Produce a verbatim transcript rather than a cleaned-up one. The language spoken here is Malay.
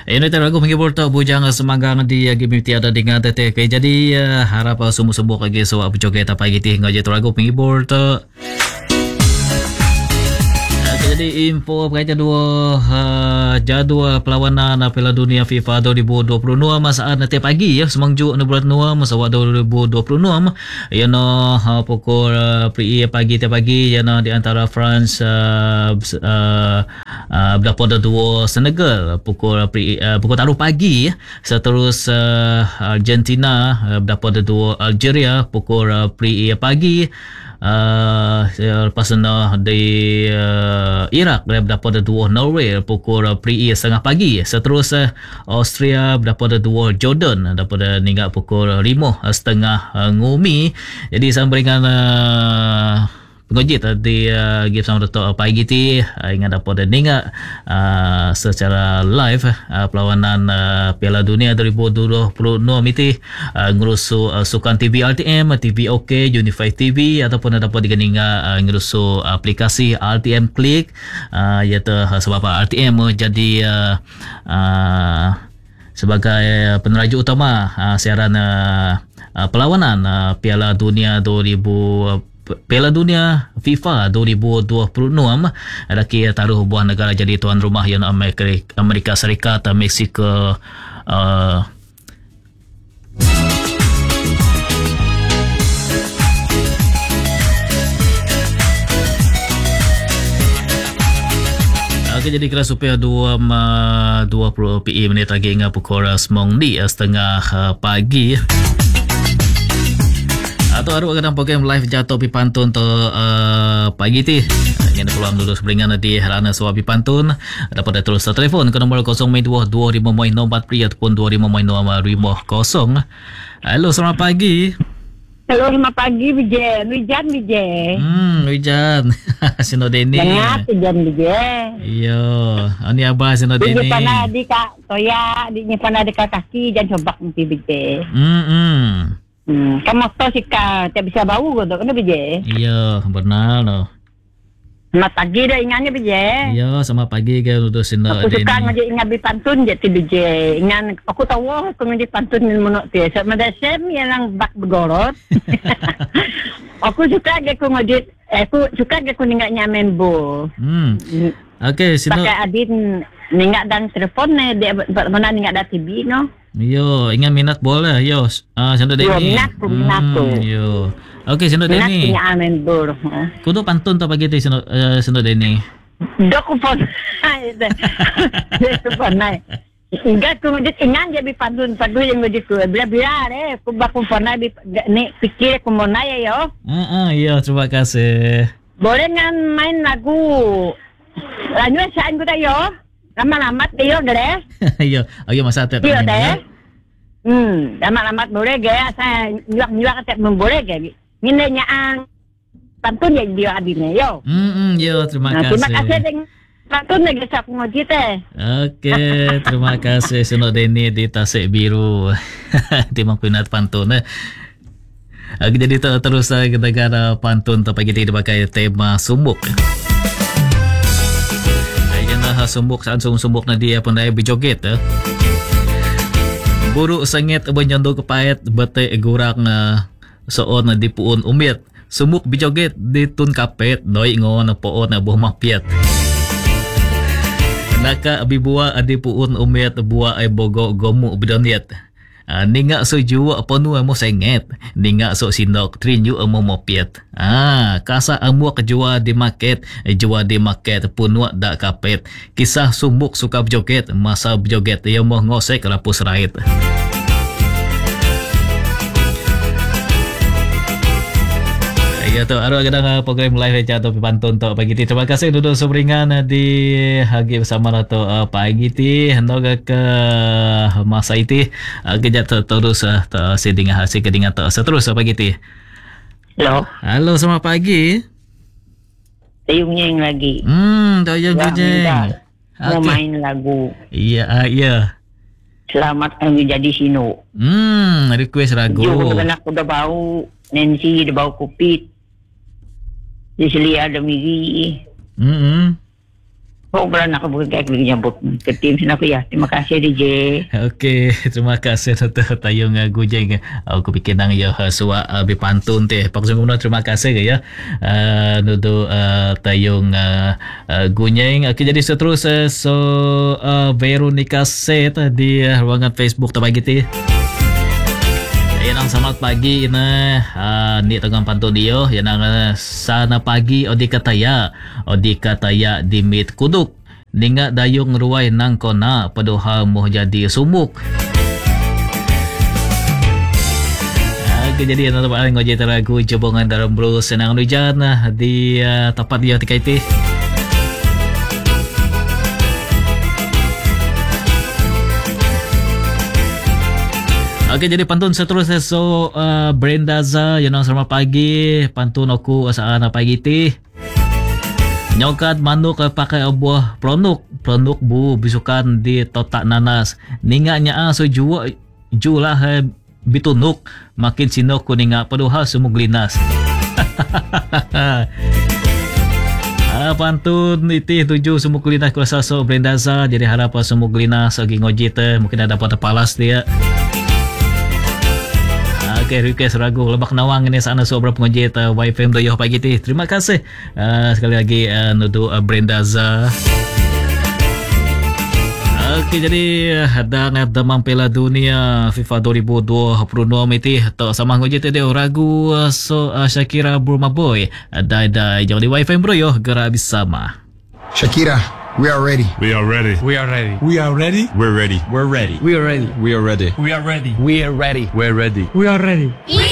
Ini terago menghibur tak bujang semanggang di game tiada dengar tete. Okay, jadi uh, harap uh, semua-semua lagi so apa joget apa gitu ngaji terago menghibur tak. Jadi info berkaitan dua uh, jadual perlawanan Piala Dunia FIFA dua ribu dua puluh enam masa nanti pagi ya semangjuk na bulan enam masa dua ribu dua puluh enam ya no uh, pukul uh, pri pagi tiap pagi ya no di antara France uh, uh, uh, berapa dua Senegal pukul pri uh, pukul taruh pagi ya. Seterus uh, Argentina uh, berapa dua Algeria pukul uh, pri pagi. Uh, lepas na di uh, Iraq berdapat dua Norway pukul uh, pri setengah pagi. Seterus uh, Austria berdapat dua Jordan dapat ninggal pukul lima setengah uh, ngumi. Jadi sama dengan uh, pengojit di uh, game sama Dato' pagi ti uh, ingat dapat ninggal uh, secara live uh, perlawanan uh, Piala Dunia dua ribu dua puluh enam itu uh, ngurusu uh, sukan T V R T M, T V OK, Unified T V ataupun dapat digeninga uh, ngurusu aplikasi R T M Click uh, iaitu uh, sebab R T M uh, jadi uh, uh, sebagai peneraju utama uh, siaran uh, uh, perlawanan uh, Piala Dunia dua ribu Piala Dunia FIFA dua ribu dua puluh enam laki taruh buah negara jadi tuan rumah yang Amerika, Amerika Serikat, Meksiko uh, Okay, jadi kira supaya dua puluh P M menit lagi hingga pukul sembilan di setengah uh, pagi. Atau aru kadang program live jatuh pi pantun to uh, pagi ti. Yang peluang dulu seberingan di harana suap pi pantun. Dapat terus telefon ke nombor kosong dua dua lima empat pri ataupun dua lima lima kosong. Halo, selamat pagi. Halo, selamat pagi Wijen. Wijan Wijen. Hmm, Wijan. Sino Deni. Dengar Wijan Wijen. Iyo, ani abah Sino Deni. Di pana di kak toya, di pana di kaki dan coba mesti Wijen. Hmm. hmm. Hmm, kamu tahu sih kak, tak bisa bau gitu, kan Bijay? Iya, benar loh. Selamat pagi dah ingatnya Bijay. Iya, sama pagi ke udah sini. Aku suka ngajak ingat pantun jadi Bijay. Ingat, aku tahu aku ngajak pantun di mana tu. Sama dah sem yang bak bergorot. Aku suka aku ngajak, aku suka aku ingat nyamen bo. Hmm. Okey, sini. Pakai adin ingat dan telefon ni dia mana ingat dah T V no. Yo, ingat minat boleh. Yo, ah, Sendo Deni. Yo, minat tu, minat tu. Hmm, yo. Okey, Sendo Deni. Minat punya amen bor. Kudu pantun tak pagi tu Sendo uh, Sendo Deni. Dok pun. Itu pun naik. Enggak tu ngejit ingan jadi pantun padu yang ngejit tu. Bila-bila eh, aku baku pernah di ni fikir aku mau naya yo. Ah, iya, terima kasih. Boleh ngan main lagu. Lagu saan ku tayo. Lama-lamat dia deh. Iya, ayo masa tu. Dia deh. Hmm, lama-lamat boleh gaya saya nyuak-nyuak tak boleh gaya. Ini nyaan pantun ya dia adine yo. Hmm, yo terima nah, kasih. Terima kasih dengan pantun lagi saya ngaji teh. Okey, terima kasih Seno Deni di Tasik Biru. Terima minat pantun eh. Oke, jadi terus kita ada pantun tapi kita dipakai tema sumbuk. Sumbuk saat sumbuk na dia pandai berjoget eh. Buruk sengit benyando kepait bete gurang uh, soon na dipuun umit. Sumbuk berjoget ditun kapet doi ngon poon na buh mapiat. Naka bibua adipuun umit buah ay bogo gomu bidoniat. Uh, ninga so juwa panu mo sengit, ninga so sindok trinyu mo mopiat. Ah, kasa amu kejua di market, jua di market punwa dak kapet. Kisah sumbuk suka berjoget, masa berjoget yang mau ngosek rapus rait. Ya tu, ada kadang program live jatuh pantun tu pagi ti. Terima kasih duduk seberingan di hagi bersama tu uh, pagi ti. Hendak ke masa itu kejap terus uh, seding hasil kedingan tu seterus pagi ti. Halo. Halo, selamat pagi. Tayung nyeng lagi. Hmm, tayung nyeng. Mau main lagu. Iya, iya. Selamat kami jadi sino. Hmm, request lagu. Jo anak udah bau, Nancy udah bau kupit. Di sini ada migi. Hmm. Program nak bergerak menyambut ke tim sana aku ya. Terima kasih D J. Okey, terima kasih Tata Tayung uh, Gujeng. Uh, aku fikir nang ya uh, suak uh, bipantun teh. Pak Sungguh terima kasih ke ya. Uh, nudu uh, Tayung uh, uh, Gujeng. Okey, jadi seterusnya so uh, Veronica set uh, di uh, ruangan Facebook terbagi teh. Yang selamat pagi ina uh, ni tengah pantun dia yang uh, sana pagi odi kataya odi kataya di mit kuduk ninga dayung ruai nang kona padoha moh jadi sumuk. Uh, kejadian atau paling ngojek teragu jebongan dalam blues senang hujan uh, di uh, tempat dia tikaiti. Okey, jadi pantun seterusnya so uh, Brenda Za yang selamat pagi pantun aku asaan pagi ti nyokat manuk pakai buah pronuk pronuk bu bisukan di totak nanas ninganya ah so jua julah bitunuk makin sinok kuninga paduha sumuglinas. Ah, pantun itu tujuh sumuglinas kuasa so Brenda Za jadi harap sumuglinas lagi ngojit mungkin ada pada palas dia. Okay, request ragu Lebak Nawang ini sana sobra pengonjet uh, Y F M doyoh pagi ti. Terima kasih uh, sekali lagi uh, nudu uh, Brenda Za. Okey, jadi hadang demam Piala Dunia FIFA dua ribu dua puluh dua miti to sama ngojit dia ragu uh, so uh, Shakira Burma Boy dai dai jauh di Y F M bro yo gerak bersama. Shakira, we are ready. We are ready. We are ready. We are ready. We're ready. We're ready. We are ready. We are ready. We are ready. We are ready. We're ready. We are ready.